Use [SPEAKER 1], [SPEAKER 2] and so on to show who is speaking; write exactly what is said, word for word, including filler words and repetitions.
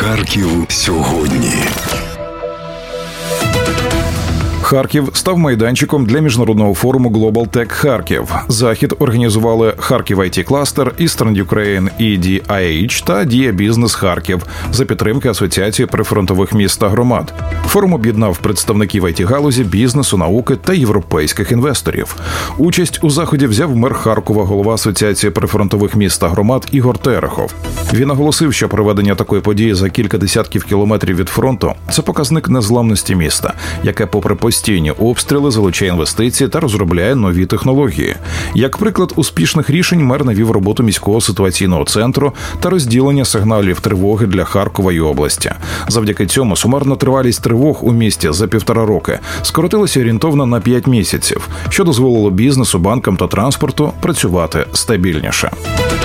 [SPEAKER 1] Харків сьогодні.
[SPEAKER 2] Харків став майданчиком для міжнародного форуму Global Tech Харків. Захід організували Харків ай ті Cluster, Eastern Ukraine і ді ай ейч та Дія Бізнес Харків за підтримки Асоціації прифронтових міст та громад. Форум об'єднав представників ай ті-галузі, бізнесу, науки та європейських інвесторів. Участь у заході взяв мер Харкова, голова Асоціації прифронтових міст та громад Ігор Терехов. Він наголосив, що проведення такої події за кілька десятків кілометрів від фронту – це показник незламності міста, яке, попри постійні обстріли, залучає інвестиції та розробляє нові технології. Як приклад успішних рішень мер навів роботу міського ситуаційного центру та розділення сигналів тривоги для Харкова і області. Завдяки цьому сумарна тривалість тривог у місті за півтора роки скоротилася орієнтовно на п'ять місяців, що дозволило бізнесу, банкам та транспорту працювати стабільніше.